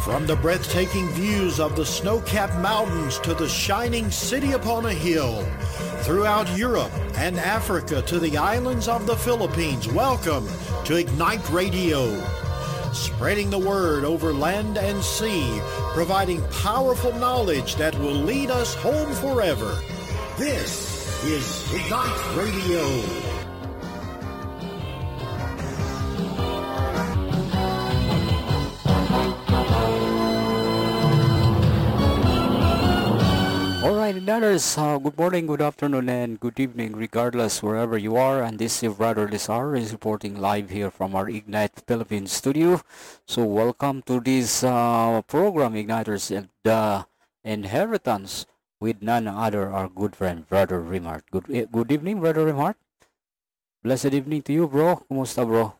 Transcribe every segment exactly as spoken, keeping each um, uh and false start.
From the breathtaking views of the snow-capped mountains to the shining city upon a hill, throughout Europe and Africa to the islands of the Philippines, welcome to Ignite Radio. Spreading the word over land and sea, providing powerful knowledge that will lead us home forever. This is Ignite Radio. Alright, Igniters, uh, good morning, good afternoon, and good evening, regardless wherever you are. And this is your brother Lizar is reporting live here from our Ignite Philippines studio. So welcome to this uh, program, Igniters, and the Inheritance with none other our good friend, Brother Remart. Good e- good evening, Brother Remart. Blessed evening to you, bro. Kumusta, bro?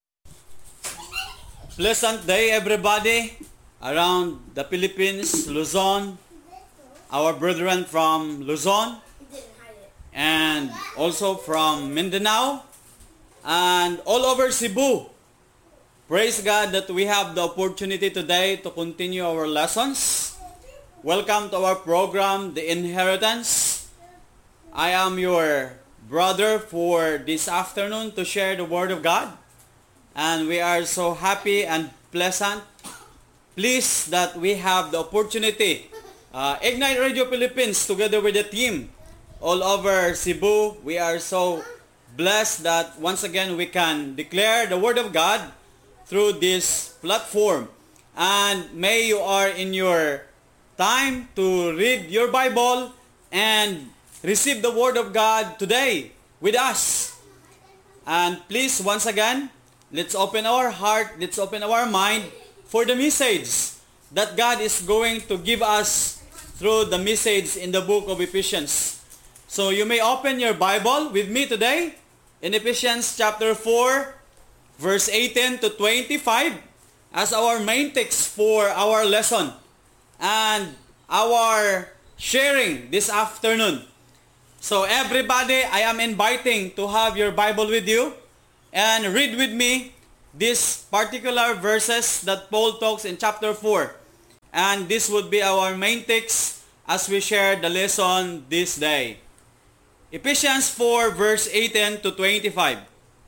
Pleasant day, everybody, around the Philippines, Luzon, our brethren from Luzon, and also from Mindanao, and all over Cebu. Praise God that we have the opportunity today to continue our lessons. Welcome to our program, The Inheritance. I am your brother for this afternoon to share the Word of God. And we are so happy and pleasant, pleased that we have the opportunity Uh, Ignite Radio Philippines, together with the team all over Cebu, we are so blessed that once again we can declare the Word of God through this platform. And may you are in your time to read your Bible and receive the Word of God today with us. And please, once again, let's open our heart, let's open our mind for the message that God is going to give us through the message in the book of Ephesians. So you may open your Bible with me today in Ephesians chapter four, verse eighteen to twenty-five as our main text for our lesson and our sharing this afternoon. So everybody, I am inviting to have your Bible with you and read with me these particular verses that Paul talks in chapter four. And this would be our main text as we share the lesson this day. Ephesians four verse eighteen to twenty-five.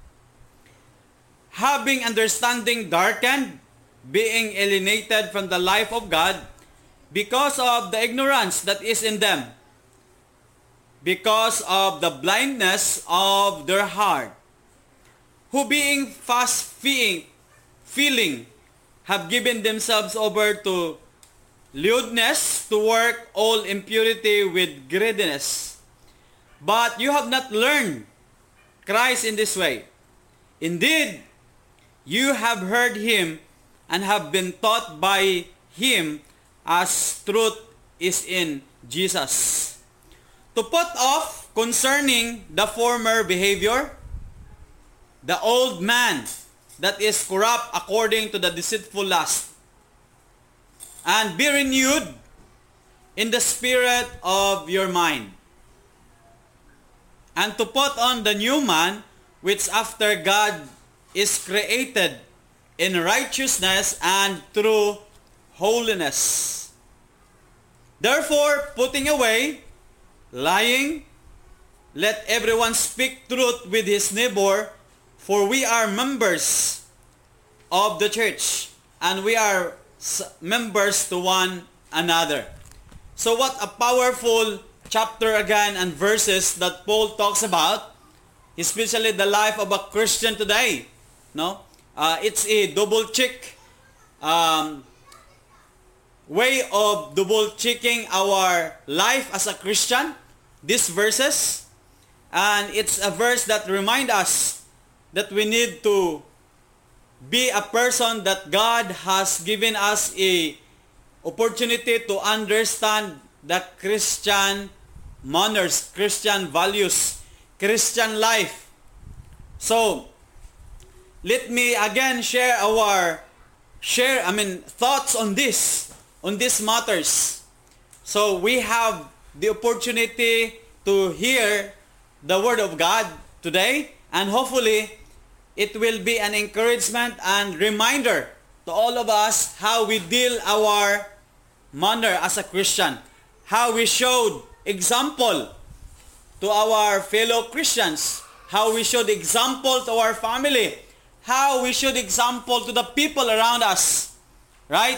Having understanding darkened, being alienated from the life of God, because of the ignorance that is in them, because of the blindness of their heart, who being fast feeling, feeling have given themselves over to lewdness, to work all impurity with greediness. But you have not learned Christ in this way. Indeed, you have heard him and have been taught by him as truth is in Jesus. To put off concerning the former behavior, the old man that is corrupt according to the deceitful lust, and be renewed in the spirit of your mind, and to put on the new man, which after God is created in righteousness and true holiness. Therefore, putting away lying, let everyone speak truth with his neighbor, for we are members of the church, and we are members to one another. So what a powerful chapter again and verses that Paul talks about, especially the life of a Christian today. No, uh, it's a double check um, way of double checking our life as a Christian. These verses, and it's a verse that remind us that we need to be a person that God has given us a opportunity to understand the Christian manners, Christian values, Christian life. So, let me again share our share I mean thoughts on this, on these matters. So, we have the opportunity to hear the Word of God today, and hopefully it will be an encouragement and reminder to all of us how we deal our manner as a Christian, how we showed example to our fellow Christians, how we showed example to our family, how we showed example to the people around us, right?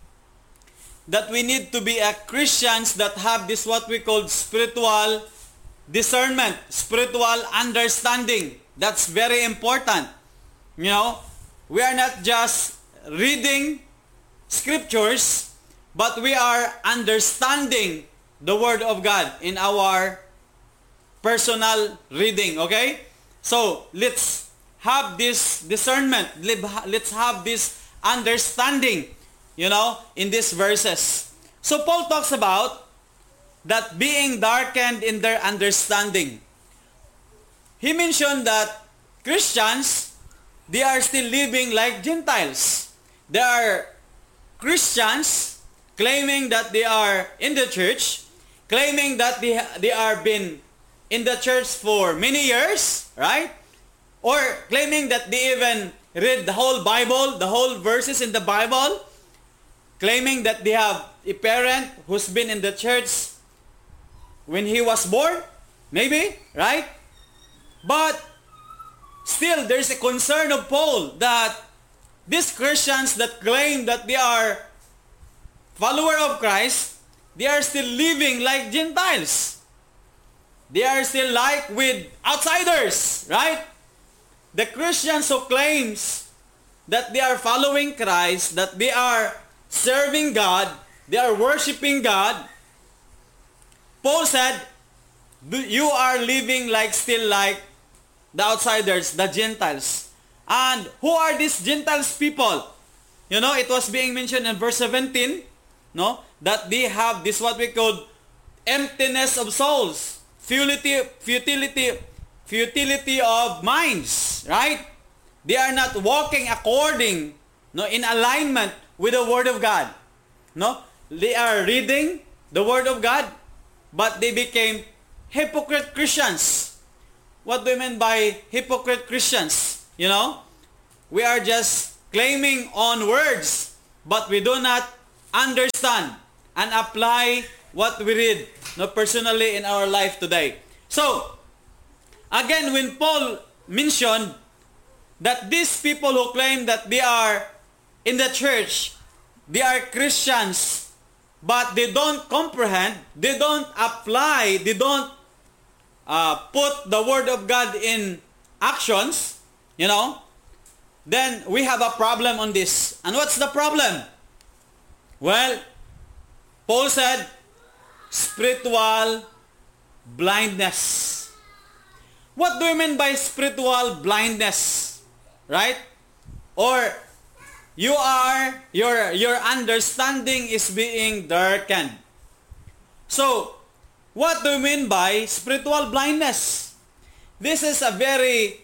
That we need to be a Christians that have this what we call spiritual discernment, spiritual understanding. That's very important. You know, we are not just reading scriptures, but we are understanding the Word of God in our personal reading, okay? So, let's have this discernment. Let's have this understanding, you know, in these verses. So, Paul talks about that being darkened in their understanding. He mentioned that Christians, they are still living like Gentiles. There are Christians claiming that they are in the church, claiming that they, they are been in the church for many years, right? Or claiming that they even read the whole Bible, the whole verses in the Bible, claiming that they have a parent who's been in the church when he was born, maybe, right? But still, there's a concern of Paul that these Christians that claim that they are follower of Christ, they are still living like Gentiles. They are still like with outsiders, right? The Christians who claims that they are following Christ, that they are serving God, they are worshiping God, Paul said, you are living like still like the outsiders, the Gentiles. And who are these Gentiles people? You know, it was being mentioned in verse seventeen, no, that they have this what we call emptiness of souls, futility, futility, futility of minds, right? They are not walking according, no, in alignment with the Word of God. No, they are reading the Word of God, but they became hypocrite Christians. What do you mean by hypocrite Christians? You know, we are just claiming on words, but we do not understand and apply what we read, no, personally in our life today. So, again, when Paul mentioned that these people who claim that they are in the church, they are Christians, but they don't comprehend, they don't apply, they don't uh, put the Word of God in actions, you know, then we have a problem on this. And what's the problem? Well, Paul said, spiritual blindness. What do you mean by spiritual blindness? Right? Or you are, your, your understanding is being darkened. So, what do you mean by spiritual blindness? This is a very,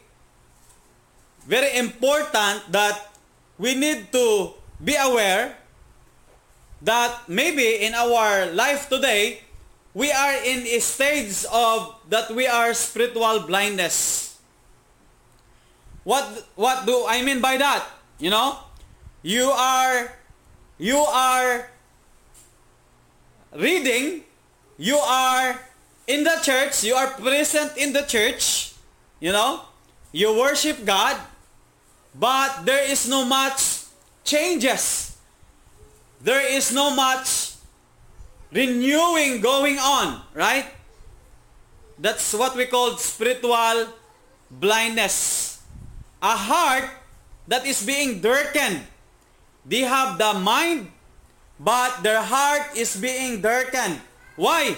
very important that we need to be aware that maybe in our life today, we are in a stage of that we are spiritual blindness. What, what do I mean by that? You know, you are, you are reading, you are in the church, you are present in the church, you know, you worship God, but there is no much changes. There is no much renewing going on, right? That's what we call spiritual blindness. A heart that is being darkened. They have the mind, but their heart is being darkened. Why?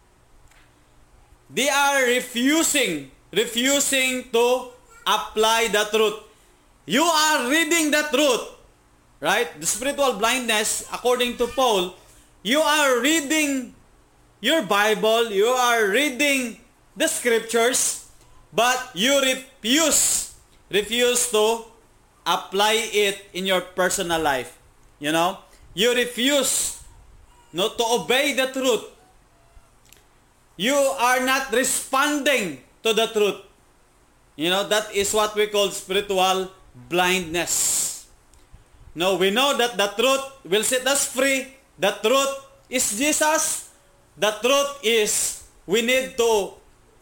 They are refusing, refusing to apply the truth. You are reading the truth, right? The spiritual blindness, according to Paul, you are reading your Bible, you are reading the scriptures, but you refuse, refuse to apply it in your personal life. You know, you refuse not to obey the truth. You are not responding to the truth. You know, that is what we call spiritual blindness. No, we know that the truth will set us free. The truth is Jesus. The truth is we need to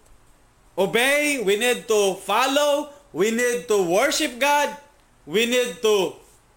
obey, we need to follow, we need to worship God, we need to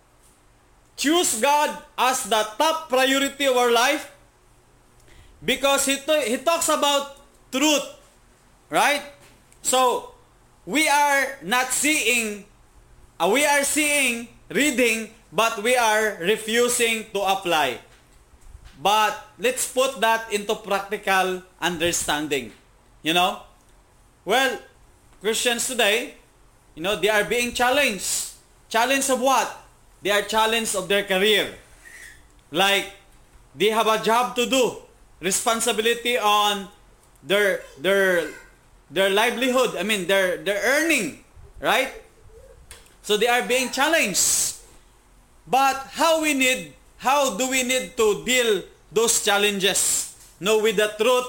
choose God as the top priority of our life, because he, to, he talks about truth, right? So, we are not seeing, uh, we are seeing, reading, but we are refusing to apply. But let's put that into practical understanding. You know? Well, Christians today, you know, they are being challenged. Challenged of what? They are challenged of their career. Like, they have a job to do. Responsibility on their their their livelihood. I mean, their their earning, right? So they are being challenged. But how we need, how do we need to deal those challenges? No, with the truth,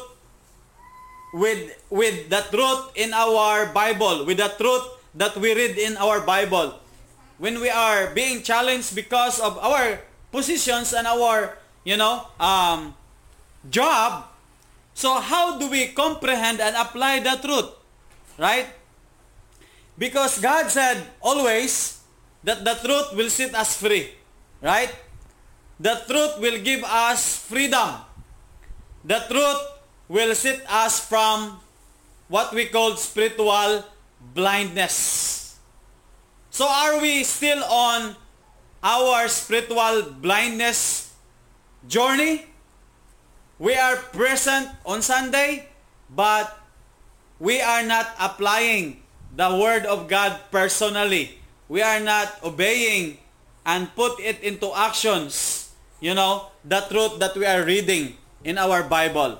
with with the truth in our Bible, with the truth that we read in our Bible. When we are being challenged because of our positions and our, you know, um, job, so how do we comprehend and apply the truth? Right? Because God said always that the truth will set us free. Right? The truth will give us freedom. The truth will set us from what we call spiritual blindness. So are we still on our spiritual blindness journey? We are present on Sunday, but we are not applying the Word of God personally. We are not obeying and put it into actions, you know, the truth that we are reading in our Bible.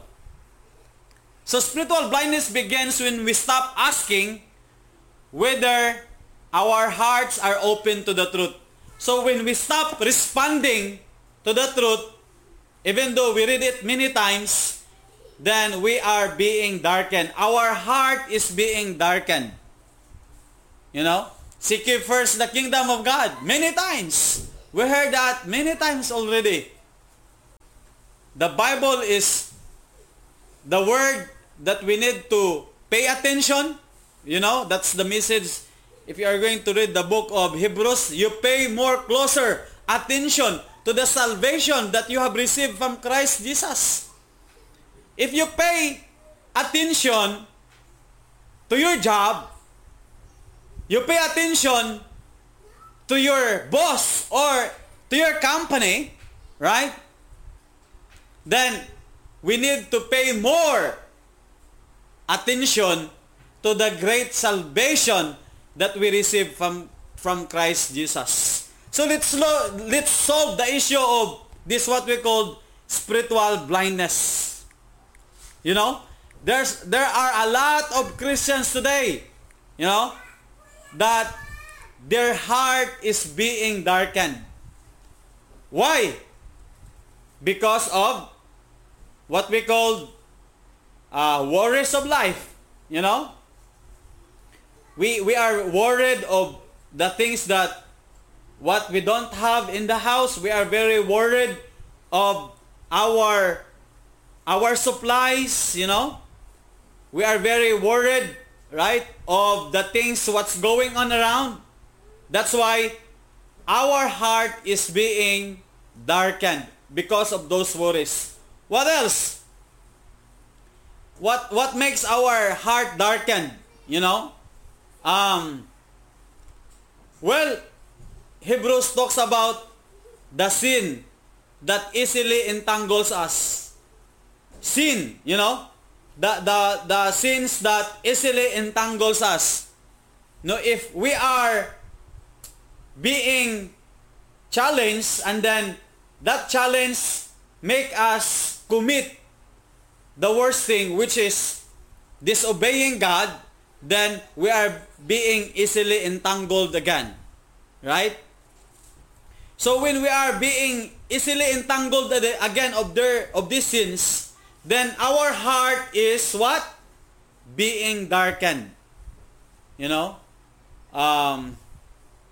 So spiritual blindness begins when we stop asking whether our hearts are open to the truth. So when we stop responding to the truth, even though we read it many times, then we are being darkened. Our heart is being darkened. You know? Seek ye first the kingdom of God. Many times. We heard that many times already. The Bible is the word that we need to pay attention. You know, that's the message. If you are going to read the book of Hebrews, you pay more closer attention to the salvation that you have received from Christ Jesus. If you pay attention to your job, you pay attention to your boss or to your company, right? Then we need to pay more attention to the great salvation that we receive from, from Christ Jesus. So let's let's solve the issue of this what we call spiritual blindness. You know, there's there are a lot of Christians today, you know, that their heart is being darkened. Why? Because of what we call uh, worries of life. You know, we we are worried of the things that what we don't have in the house. We are very worried of our our supplies, you know. We are very worried, right, of the things what's going on around. That's why our heart is being darkened because of those worries. What else? What what makes our heart darkened, you know? Um well, Hebrews talks about the sin that easily entangles us. Sin, you know, the, the, the sins that easily entangles us. No, if we are being challenged and then that challenge make us commit the worst thing, which is disobeying God, then we are being easily entangled again. Right? So when we are being easily entangled again of their of these sins, then our heart is what? Being darkened. You know? Um,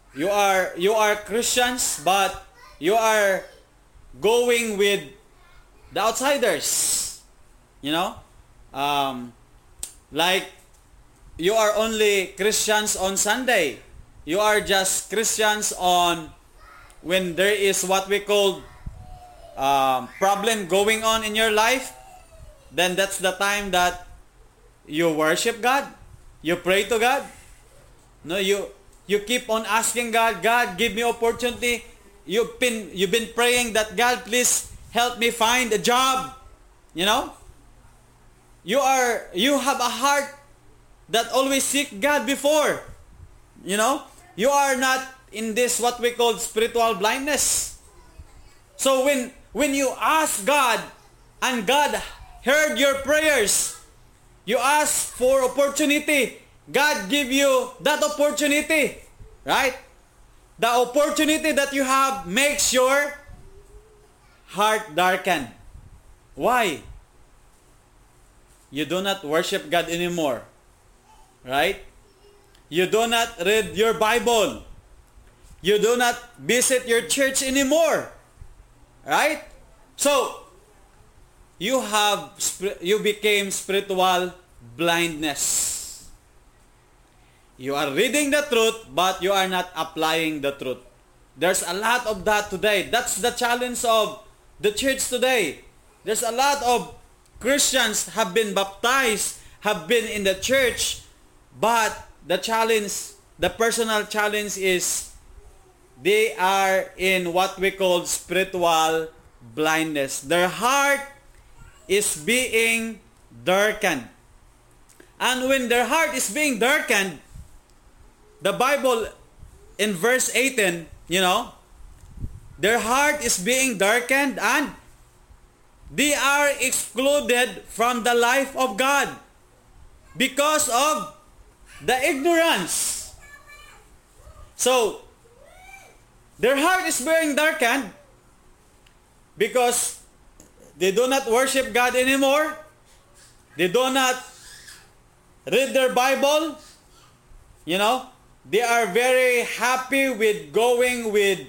you are you are Christians, but you are going with the outsiders. You know? Um, like, you are only Christians on Sunday. You are just Christians on when there is what we call um, problem going on in your life. Then that's the time that you worship God. You pray to God. No, you you keep on asking God, God, give me opportunity. You've been you've been praying that, God, please help me find a job. You know? You are you have a heart that always seek God before. You know? You are not in this what we call spiritual blindness. So when when you ask God and God heard your prayers, you ask for opportunity, God give you that opportunity, right? The opportunity that you have makes your heart darkened. Why? You do not worship God anymore, right? You do not read your Bible. You do not visit your church anymore, right? So, you have you became spiritual blindness. You are reading the truth, but you are not applying the truth. There's a lot of that today. That's the challenge of the church today. There's a lot of Christians have been baptized, have been in the church, but the challenge, the personal challenge is they are in what we call spiritual blindness. Their heart is being darkened. And when their heart is being darkened, the Bible in verse eighteen, you know, their heart is being darkened and they are excluded from the life of God because of the ignorance. So, their heart is being darkened because they do not worship God anymore. They do not read their Bible. You know, they are very happy with going with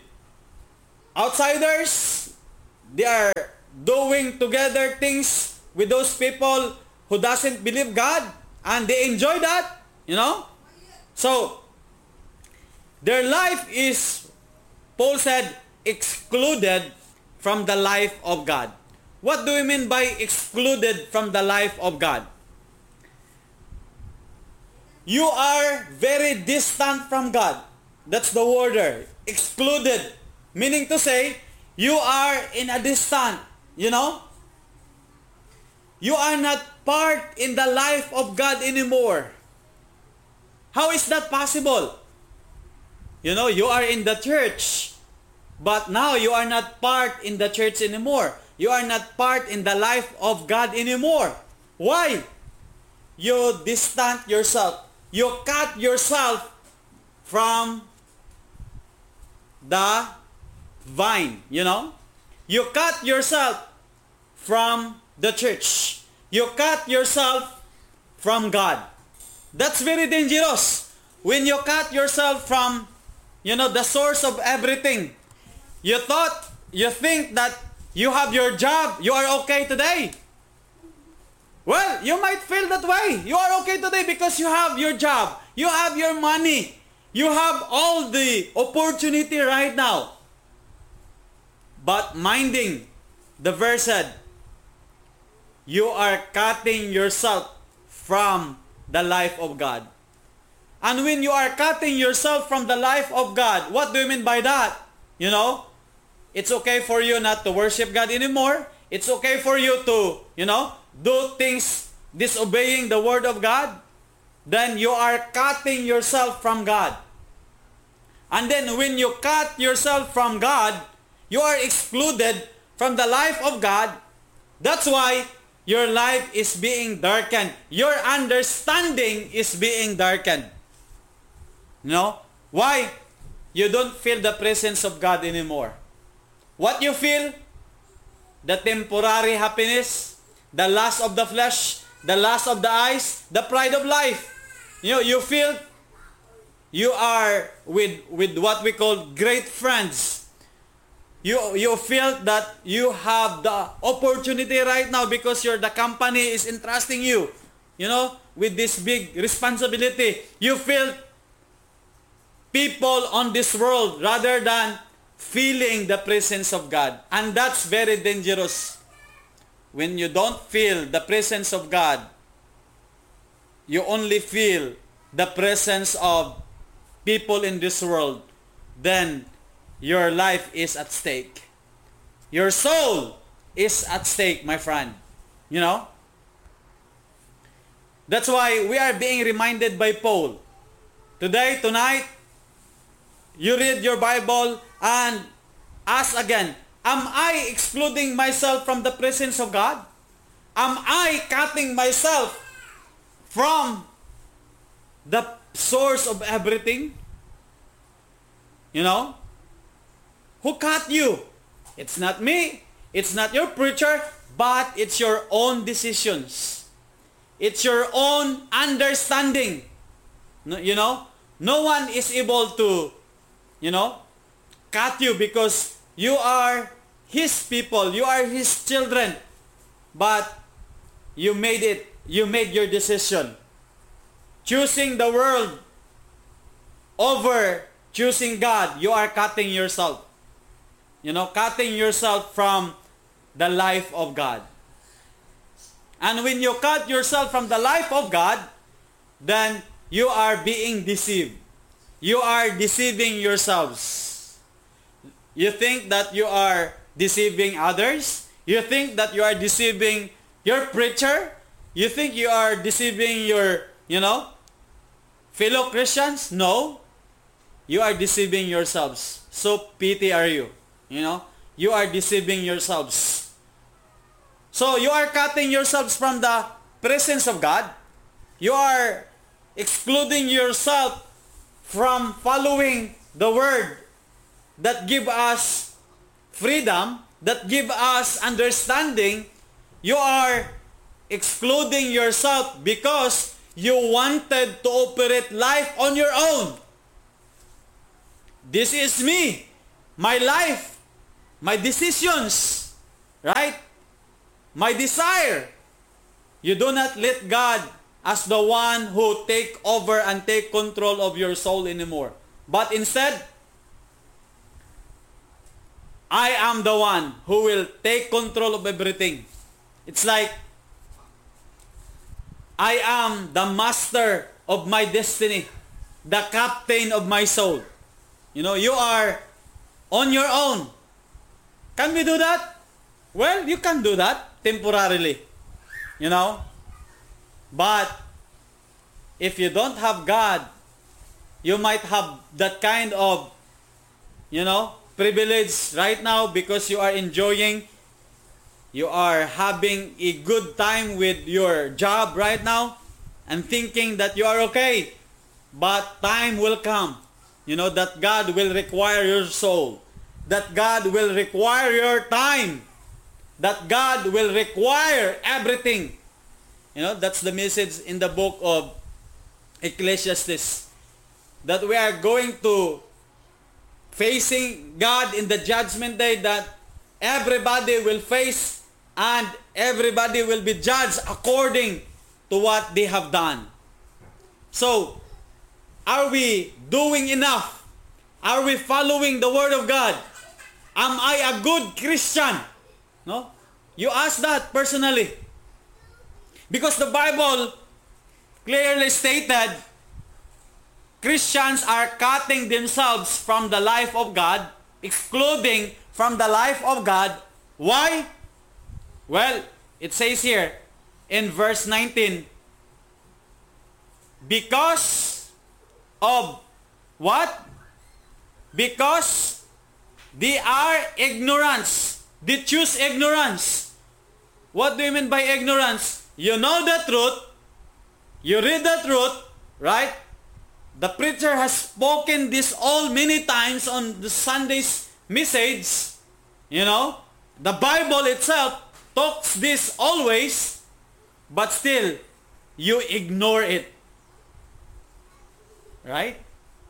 outsiders. They are doing together things with those people who doesn't believe God, and they enjoy that, you know. So, their life is, Paul said, excluded from the life of God. What do we mean by excluded from the life of God? You are very distant from God. That's the word there. Excluded. Meaning to say, you are in a distant, you know? You are not part in the life of God anymore. How is that possible? You know, you are in the church, but now you are not part in the church anymore. You are not part in the life of God anymore. Why? You distant yourself. You cut yourself from the vine, you know? You cut yourself from the church. You cut yourself from God. That's very dangerous. When you cut yourself from, you know, the source of everything. You thought, you think that you have your job, you are okay today. Well, you might feel that way. You are okay today because you have your job. You have your money. You have all the opportunity right now. But minding, the verse said, you are cutting yourself from the life of God. And when you are cutting yourself from the life of God, what do you mean by that? You know, it's okay for you not to worship God anymore. It's okay for you to, you know, do things disobeying the word of God. Then you are cutting yourself from God. And then when you cut yourself from God, you are excluded from the life of God. That's why your life is being darkened. Your understanding is being darkened. You know? Why? You don't feel the presence of God anymore. What you feel? The temporary happiness, the lust of the flesh, the lust of the eyes, the pride of life. You know, you feel you are with, with what we call great friends. You, you feel that you have the opportunity right now because your, the company is entrusting you, you know, with this big responsibility. You feel people on this world rather than feeling the presence of God. And that's very dangerous. When you don't feel the presence of God, you only feel the presence of people in this world, then your life is at stake. Your soul is at stake, my friend. You know? That's why we are being reminded by Paul. Today, tonight, you read your Bible and ask again, am I excluding myself from the presence of God? Am I cutting myself from the source of everything? You know? Who cut you? It's not me. It's not your preacher, but it's your own decisions. It's your own understanding. You know? No one is able to, you know, cut you because you are His people. You are His children. But you made it. You made your decision. Choosing the world over choosing God, you are cutting yourself. You know, cutting yourself from the life of God. And when you cut yourself from the life of God, then you are being deceived. You are deceiving yourselves. You think that you are deceiving others. You think that you are deceiving your preacher. You think you are deceiving your, you know, fellow Christians. No. You are deceiving yourselves. So pity are you. You know, you are deceiving yourselves. So you are cutting yourselves from the presence of God. You are excluding yourself from following the word that give us freedom, that give us understanding. You are excluding yourself because you wanted to operate life on your own. This is me, my life, my decisions, right? My desire. You do not let God as the one who take over and take control of your soul anymore. But instead, I am the one who will take control of everything. It's like, I am the master of my destiny, the captain of my soul. You know, you are on your own. Can we do that? Well, you can do that temporarily. You know? But if you don't have God, you might have that kind of, you know, privilege right now because you are enjoying, you are having a good time with your job right now and thinking that you are okay. But time will come, you know, that God will require your soul, that God will require your time, that God will require everything. You know, that's the message in the book of Ecclesiastes, that we are going to facing God in the judgment day, that everybody will face and everybody will be judged according to what they have done. So, are we doing enough? Are we following the Word of God? Am I a good Christian? No? You ask that personally. Because the Bible clearly stated, Christians are cutting themselves from the life of God, excluding from the life of God. Why? Well, it says here in verse nineteen, because of what? Because they are ignorance. They choose ignorance. What do you mean by ignorance? You know the truth. You read the truth, right? The preacher has spoken this all many times on the Sunday's message. You know, the Bible itself talks this always, but still, you ignore it. Right?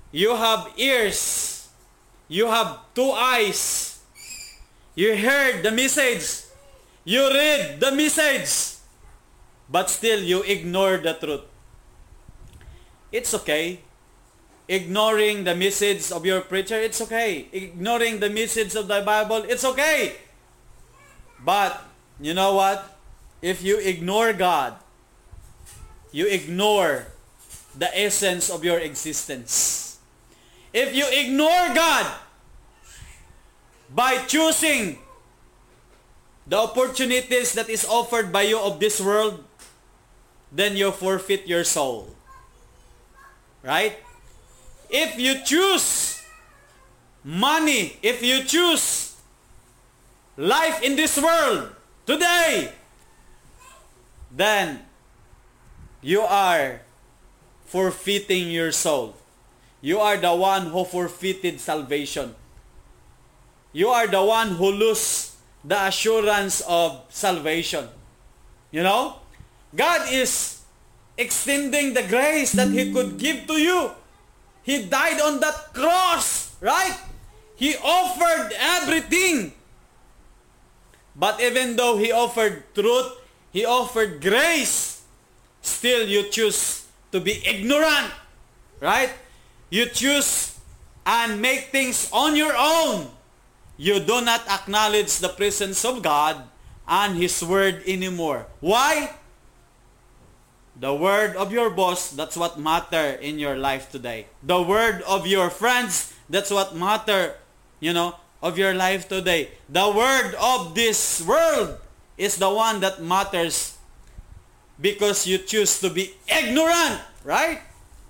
You have ears. You have two eyes. You heard the message. You read the message. But still you ignore the truth. It's okay. Ignoring the message of your preacher, it's okay. Ignoring the message of the Bible, it's okay. But, you know what? If you ignore God, you ignore the essence of your existence. If you ignore God by choosing the opportunities that is offered by you of this world, then you forfeit your soul. Right? If you choose money, if you choose life in this world today, then you are forfeiting your soul. You are the one who forfeited salvation. You are the one who lose the assurance of salvation. You know? God is extending the grace that He could give to you. He died on that cross, right? He offered everything. But even though He offered truth, He offered grace, still you choose to be ignorant, right? You choose and make things on your own. You do not acknowledge the presence of God and His Word anymore. Why? The word of your boss, that's what matter in your life today. The word of your friends, that's what matter, you know, of your life today. The word of this world is the one that matters because you choose to be ignorant, right?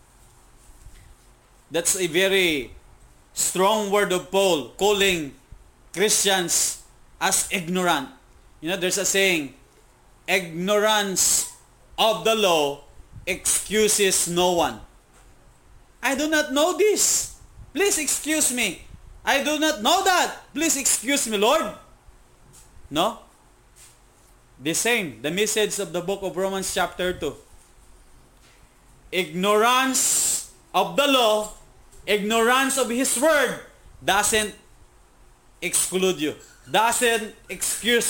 That's a very strong word of Paul, calling Christians as ignorant. You know, there's a saying, ignorance of the law excuses no one. I do not know this. Please excuse me. I do not know that. Please excuse me, Lord. No? The same, the message of the book of Romans chapter two. Ignorance of the law, ignorance of His word doesn't exclude you. Doesn't excuse